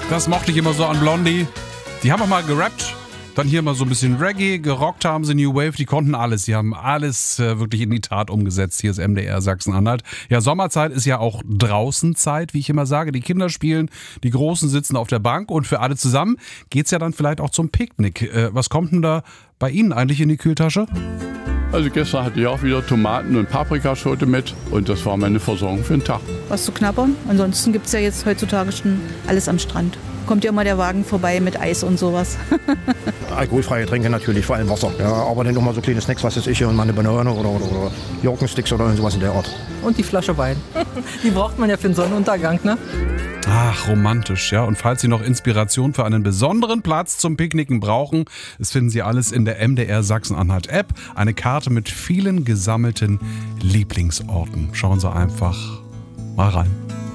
Das mochte ich immer so an Blondie. Die haben auch mal gerappt, dann hier mal so ein bisschen Reggae, gerockt haben sie New Wave, die konnten alles. Die haben alles wirklich in die Tat umgesetzt. Hier ist MDR Sachsen-Anhalt. Ja, Sommerzeit ist ja auch Draußenzeit, wie ich immer sage. Die Kinder spielen, die Großen sitzen auf der Bank und für alle zusammen geht's ja dann vielleicht auch zum Picknick. Was kommt denn da bei Ihnen eigentlich in die Kühltasche? Also gestern hatte ich auch wieder Tomaten und Paprikaschote mit und das war meine Versorgung für den Tag. Was zu knabbern. Ansonsten gibt es ja jetzt heutzutage schon alles am Strand. Kommt ja immer der Wagen vorbei mit Eis und sowas. Alkoholfreie Getränke natürlich, vor allem Wasser. Ja, aber dann noch mal so kleine Snacks, was weiß ich, und mal eine Banane oder Joghurtsticks oder sowas in der Art. Und die Flasche Wein. Die braucht man ja für den Sonnenuntergang, ne? Ach, romantisch, ja. Und falls Sie noch Inspiration für einen besonderen Platz zum Picknicken brauchen, das finden Sie alles in der MDR Sachsen-Anhalt-App. Eine Karte mit vielen gesammelten Lieblingsorten. Schauen Sie einfach mal rein.